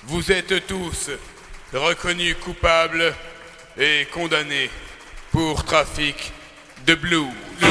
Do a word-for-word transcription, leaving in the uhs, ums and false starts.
vous êtes tous reconnus coupables et condamnés pour trafic de blues.